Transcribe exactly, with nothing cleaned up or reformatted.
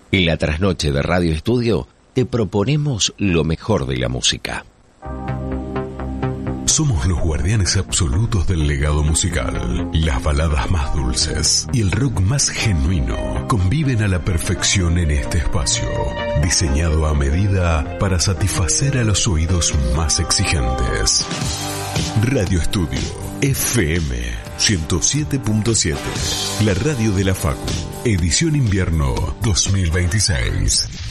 En la trasnoche de Radio Estudio te proponemos lo mejor de la música. Somos los guardianes absolutos del legado musical. Las baladas más dulces y el rock más genuino conviven a la perfección en este espacio, diseñado a medida para satisfacer a los oídos más exigentes. Radio Estudio F M ciento siete punto siete, la radio de la Facu, edición invierno dos mil veintiséis.